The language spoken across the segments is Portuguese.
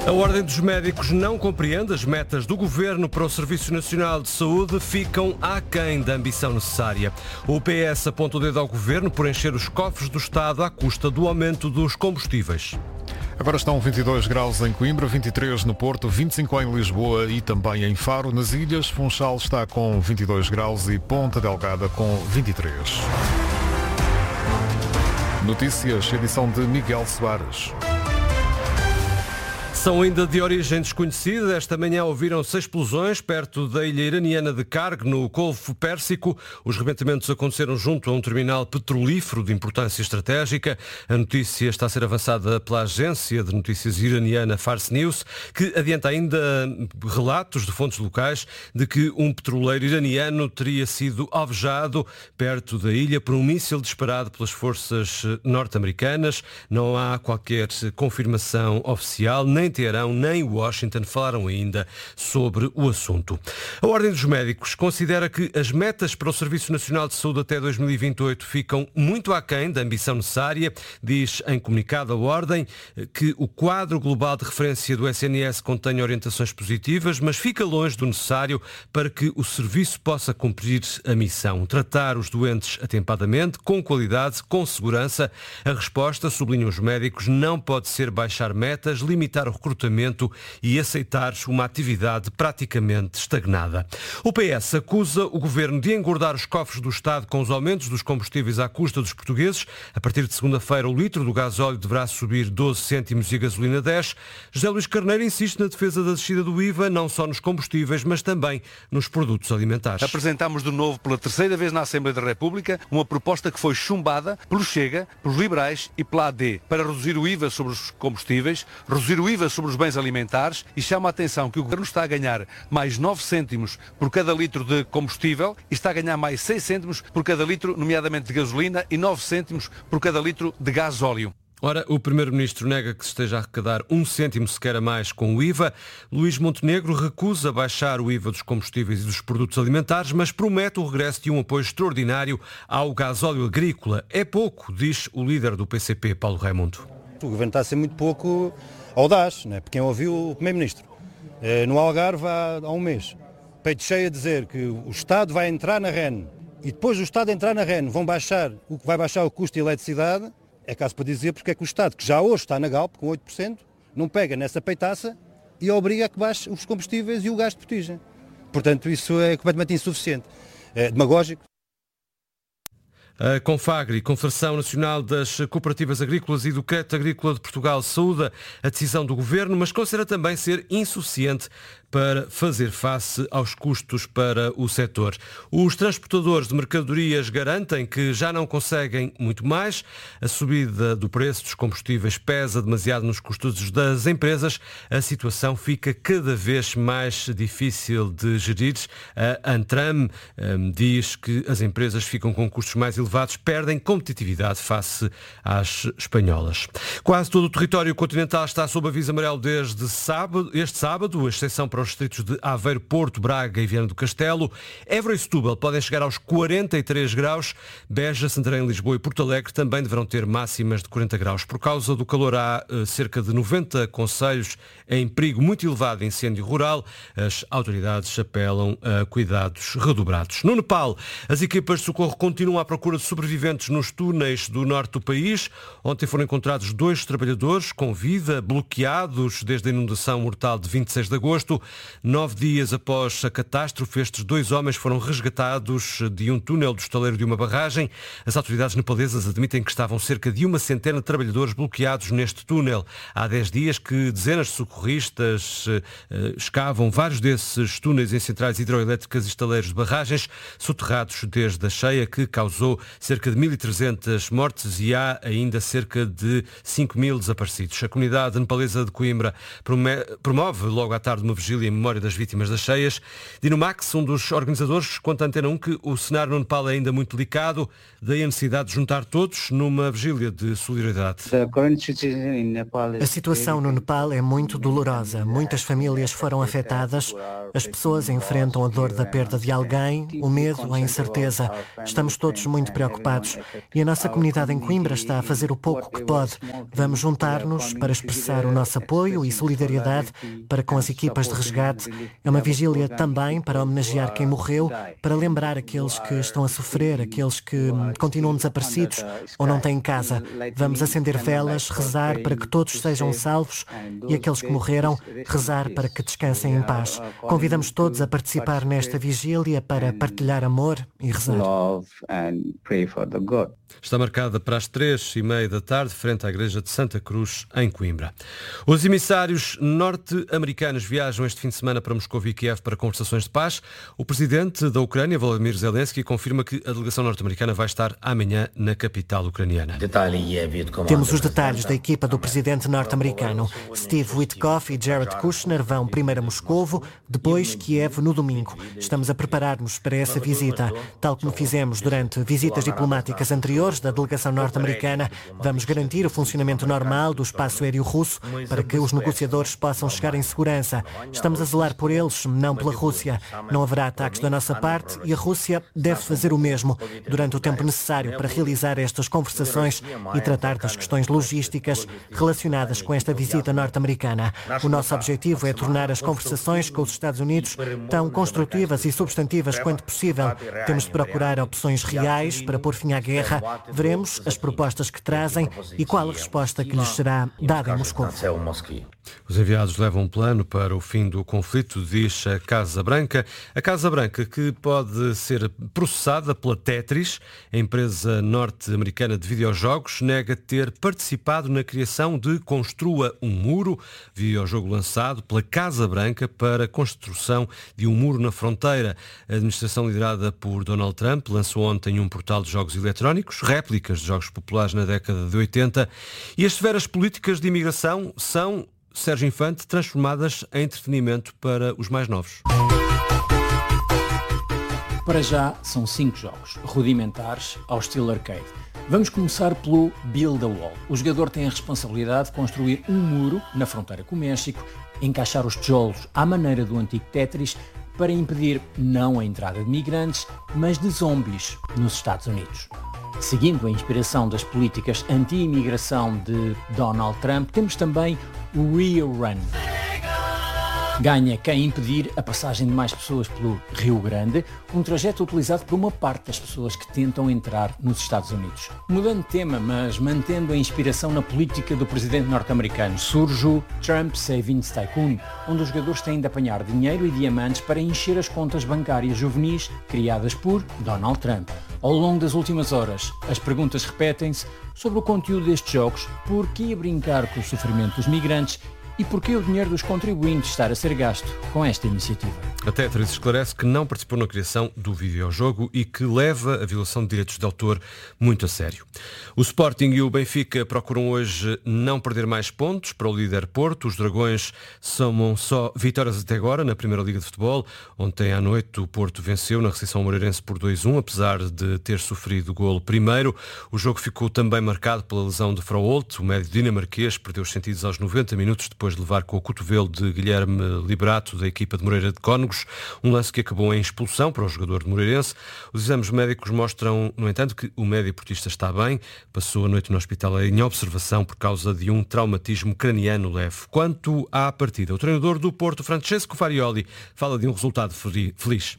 A Ordem dos Médicos não compreende as metas do Governo para o Serviço Nacional de Saúde, ficam aquém da ambição necessária. O PS aponta o dedo ao Governo por encher os cofres do Estado à custa do aumento dos combustíveis. Agora estão 22 graus em Coimbra, 23 no Porto, 25 em Lisboa e também em Faro. Nas ilhas, Funchal está com 22 graus e Ponta Delgada com 23. Notícias, edição de Miguel Soares. São ainda de origem desconhecida. Esta manhã ouviram-se explosões perto da ilha iraniana de Karg, no Golfo Pérsico. Os rebentamentos aconteceram junto a um terminal petrolífero de importância estratégica. A notícia está a ser avançada pela agência de notícias iraniana Fars News, que adianta ainda relatos de fontes locais de que um petroleiro iraniano teria sido alvejado perto da ilha por um míssil disparado pelas forças norte-americanas. Não há qualquer confirmação oficial, nem Teherão nem Washington falaram ainda sobre o assunto. A Ordem dos Médicos considera que as metas para o Serviço Nacional de Saúde até 2028 ficam muito aquém da ambição necessária. Diz em comunicado a Ordem que o quadro global de referência do SNS contém orientações positivas, mas fica longe do necessário para que o serviço possa cumprir a missão: tratar os doentes atempadamente, com qualidade, com segurança. A resposta, sublinham os médicos, não pode ser baixar metas, limitar o recrutamento e aceitar uma atividade praticamente estagnada. O PS acusa o Governo de engordar os cofres do Estado com os aumentos dos combustíveis à custa dos portugueses. A partir de segunda-feira, o litro do gasóleo deverá subir 12 cêntimos e a gasolina 10. José Luís Carneiro insiste na defesa da descida do IVA, não só nos combustíveis, mas também nos produtos alimentares. Apresentámos de novo, pela terceira vez na Assembleia da República, uma proposta que foi chumbada pelo Chega, pelos liberais e pela AD, para reduzir o IVA sobre os combustíveis, reduzir o IVA sobre os bens alimentares, e chama a atenção que o Governo está a ganhar mais 9 cêntimos por cada litro de combustível e está a ganhar mais 6 cêntimos por cada litro, nomeadamente de gasolina, e 9 cêntimos por cada litro de gasóleo. Ora, o Primeiro-Ministro nega que se esteja a arrecadar 1 cêntimo sequer a mais com o IVA. Luís Montenegro recusa baixar o IVA dos combustíveis e dos produtos alimentares, mas promete o regresso de um apoio extraordinário ao gasóleo agrícola. É pouco, diz o líder do PCP, Paulo Raimundo. O Governo está a ser muito pouco audaz, né? Porque quem ouviu o Primeiro-Ministro no Algarve há um mês, peito cheio a dizer que o Estado vai entrar na REN e depois do Estado entrar na REN vai baixar o custo de eletricidade. É caso para dizer porque é que o Estado, que já hoje está na Galp com 8%, não pega nessa peitaça e obriga a que baixe os combustíveis e o gás de botija. Portanto, isso é completamente insuficiente. É demagógico. A Confagri, Confederação Nacional das Cooperativas Agrícolas e do Crédito Agrícola de Portugal, saúda a decisão do Governo, mas considera também ser insuficiente para fazer face aos custos para o setor. Os transportadores de mercadorias garantem que já não conseguem muito mais. A subida do preço dos combustíveis pesa demasiado nos custos das empresas. A situação fica cada vez mais difícil de gerir. A Antram diz que as empresas ficam com custos mais elevados, perdem competitividade face às espanholas. Quase todo o território continental está sob aviso amarelo desde este sábado, a exceção para os distritos de Aveiro, Porto, Braga e Viana do Castelo. Évora e Setúbal podem chegar aos 43 graus. Beja, Santarém, Lisboa e Porto Alegre também deverão ter máximas de 40 graus. Por causa do calor, há cerca de 90 concelhos em perigo muito elevado de incêndio rural. As autoridades apelam a cuidados redobrados. No Nepal, as equipas de socorro continuam à procura de sobreviventes nos túneis do norte do país. Ontem foram encontrados 2 trabalhadores com vida, bloqueados desde a inundação mortal de 26 de agosto. 9 dias após a catástrofe, estes 2 homens foram resgatados de um túnel do estaleiro de uma barragem. As autoridades nepalesas admitem que estavam cerca de 100 de trabalhadores bloqueados neste túnel. Há 10 dias que dezenas de socorristas escavam vários desses túneis em centrais hidroelétricas e estaleiros de barragens, soterrados desde a cheia que causou cerca de 1.300 mortes e há ainda cerca de 5.000 desaparecidos. A comunidade nepalesa de Coimbra promove logo à tarde uma vigília vigília em memória das vítimas das cheias. Dino Max, um dos organizadores, conta à Antena 1 que o cenário no Nepal é ainda muito delicado, daí a necessidade de juntar todos numa vigília de solidariedade. A situação no Nepal é muito dolorosa. Muitas famílias foram afetadas. As pessoas enfrentam a dor da perda de alguém, o medo, a incerteza. Estamos todos muito preocupados. E a nossa comunidade em Coimbra está a fazer o pouco que pode. Vamos juntar-nos para expressar o nosso apoio e solidariedade para com as equipas de resgate. É uma vigília também para homenagear quem morreu, para lembrar aqueles que estão a sofrer, aqueles que continuam desaparecidos ou não têm casa. Vamos acender velas, rezar para que todos sejam salvos e aqueles que morreram, rezar para que descansem em paz. Convidamos todos a participar nesta vigília para partilhar amor e rezar. Está marcada para as 3h30 da tarde, frente à Igreja de Santa Cruz, em Coimbra. Os emissários norte-americanos viajam este fim de semana para Moscou e Kiev para conversações de paz. O presidente da Ucrânia, Volodymyr Zelensky, confirma que a delegação norte-americana vai estar amanhã na capital ucraniana. Temos os detalhes da equipa do presidente norte-americano. Steve Witkoff e Jared Kushner vão primeiro a Moscovo, depois Kiev no domingo. Estamos a preparar-nos para essa visita. Tal como fizemos durante visitas diplomáticas anteriores da delegação norte-americana, vamos garantir o funcionamento normal do espaço aéreo russo para que os negociadores possam chegar em segurança. Estamos a zelar por eles, não pela Rússia. Não haverá ataques da nossa parte e a Rússia deve fazer o mesmo durante o tempo necessário para realizar estas conversações e tratar das questões logísticas relacionadas com esta visita norte-americana. O nosso objetivo é tornar as conversações com os Estados Unidos tão construtivas e substantivas quanto possível. Temos de procurar opções reais para pôr fim à guerra. Veremos as propostas que trazem e qual a resposta que lhes será dada em Moscou. Os enviados levam um plano para o fim do conflito, diz a Casa Branca. A Casa Branca, que pode ser processada pela Tetris, a empresa norte-americana de videojogos, nega ter participado na criação de Construa um Muro, videojogo lançado pela Casa Branca para a construção de um muro na fronteira. A administração liderada por Donald Trump lançou ontem um portal de jogos eletrónicos, réplicas de jogos populares na década de 80, e as severas políticas de imigração são, Sérgio Infante, transformadas em entretenimento para os mais novos. Para já, são 5 jogos, rudimentares, ao estilo arcade. Vamos começar pelo Build a Wall. O jogador tem a responsabilidade de construir um muro na fronteira com o México, encaixar os tijolos à maneira do antigo Tetris para impedir não a entrada de migrantes, mas de zombies nos Estados Unidos. Seguindo a inspiração das políticas anti-imigração de Donald Trump, temos também o Rio Run. Ganha quem impedir a passagem de mais pessoas pelo Rio Grande, um trajeto utilizado por uma parte das pessoas que tentam entrar nos Estados Unidos. Mudando de tema, mas mantendo a inspiração na política do presidente norte-americano, surge o Trump Savings Tycoon, onde os jogadores têm de apanhar dinheiro e diamantes para encher as contas bancárias juvenis criadas por Donald Trump. Ao longo das últimas horas, as perguntas repetem-se sobre o conteúdo destes jogos, por que brincar com o sofrimento dos migrantes e porquê o dinheiro dos contribuintes estar a ser gasto com esta iniciativa. A Tetris esclarece que não participou na criação do videojogo e que leva a violação de direitos de autor muito a sério. O Sporting e o Benfica procuram hoje não perder mais pontos para o líder Porto. Os Dragões somam só vitórias até agora na Primeira Liga de Futebol. Ontem à noite o Porto venceu na recepção moreirense por 2-1, apesar de ter sofrido o golo primeiro. O jogo ficou também marcado pela lesão de Frauolt. O médio dinamarquês perdeu os sentidos aos 90 minutos depois de levar com o cotovelo de Guilherme Liberato da equipa de Moreira de Cónegos, um lance que acabou em expulsão para o jogador de Moreirense. Os exames médicos mostram, no entanto, que o médio portista está bem, passou a noite no hospital em observação por causa de um traumatismo craniano leve. Quanto à partida, o treinador do Porto, Francesco Farioli, fala de um resultado feliz.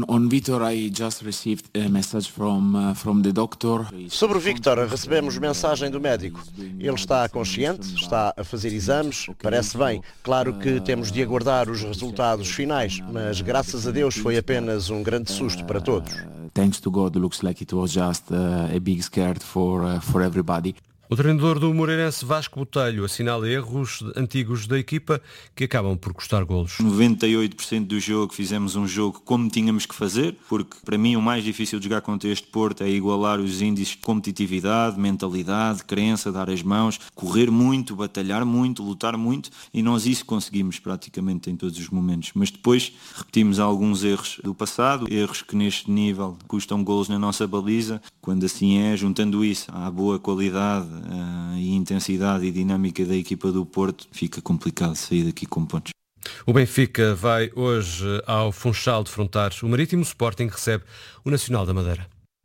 Sobre o Víctor, recebemos mensagem do médico. Ele está consciente, está a fazer exames, parece bem. Claro que temos de aguardar os resultados finais, mas graças a Deus foi apenas um grande susto para todos. Thanks to God, looks like it was just a big scare for everybody. O treinador do Moreirense, Vasco Botelho, assinala erros antigos da equipa que acabam por custar golos. 98% do jogo fizemos um jogo como tínhamos que fazer, porque para mim o mais difícil de jogar contra este Porto é igualar os índices de competitividade, mentalidade, crença, dar as mãos, correr muito, batalhar muito, lutar muito, e nós isso conseguimos praticamente em todos os momentos. Mas depois repetimos alguns erros do passado, erros que neste nível custam golos na nossa baliza. Quando assim é, juntando isso à boa qualidade e intensidade e dinâmica da equipa do Porto, fica complicado sair daqui com pontos. O Benfica vai hoje ao Funchal defrontar o Marítimo. O Sporting recebe o Nacional da Madeira.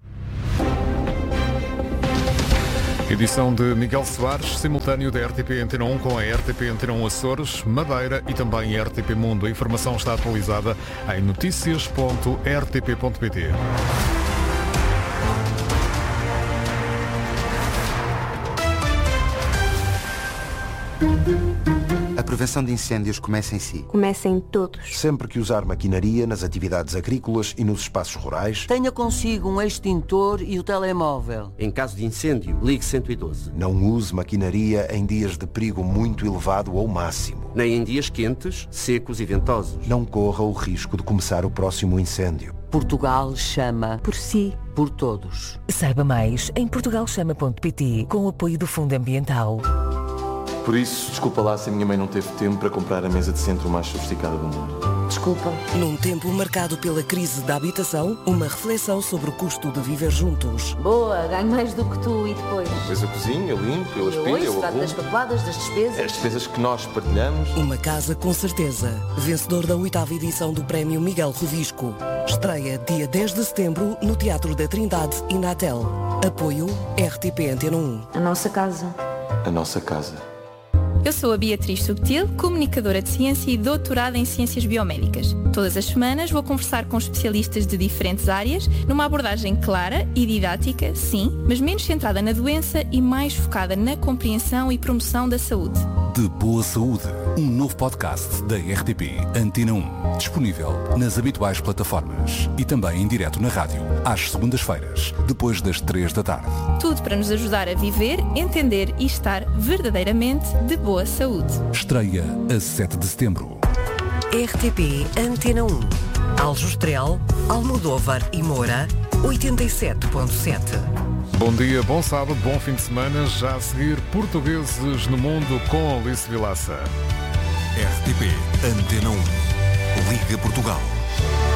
Edição de Miguel Soares, simultâneo da RTP Antena 1 com a RTP Antena 1 Açores, Madeira e também a RTP Mundo. A informação está atualizada em noticias.rtp.pt. A prevenção de incêndios começa em si. Começa em todos. Sempre que usar maquinaria nas atividades agrícolas e nos espaços rurais, tenha consigo um extintor e o telemóvel. Em caso de incêndio, ligue 112. Não use maquinaria em dias de perigo muito elevado ou máximo. Nem em dias quentes, secos e ventosos. Não corra o risco de começar o próximo incêndio. Portugal chama por si, por todos. Saiba mais em portugalchama.pt com o apoio do Fundo Ambiental. Por isso, desculpa lá se a minha mãe não teve tempo para comprar a mesa de centro mais sofisticada do mundo. Desculpa. Num tempo marcado pela crise da habitação, uma reflexão sobre o custo de viver juntos. Boa, ganho mais do que tu e depois? Depois eu cozinho, eu limpo, eu aspiro, eu trato das papeladas, das despesas. As despesas que nós partilhamos. Uma casa com certeza. Vencedor da 8ª edição do Prémio Miguel Rovisco. Estreia dia 10 de setembro no Teatro da Trindade e na Atel. Apoio RTP Antena 1. A nossa casa. A nossa casa. Eu sou a Beatriz Subtil, comunicadora de ciência e doutorada em ciências biomédicas. Todas as semanas vou conversar com especialistas de diferentes áreas, numa abordagem clara e didática, sim, mas menos centrada na doença e mais focada na compreensão e promoção da saúde. De Boa Saúde, um novo podcast da RTP Antena 1, disponível nas habituais plataformas e também em direto na rádio, às segundas-feiras, depois das 3 da tarde. Tudo para nos ajudar a viver, entender e estar verdadeiramente de boa saúde. Estreia a 7 de setembro. RTP Antena 1. Aljustrel, Almodóvar e Moura, 87.7. Bom dia, bom sábado, bom fim de semana. Já a seguir, Portugueses no Mundo com Alice Vilaça. RTP Antena 1. Liga Portugal.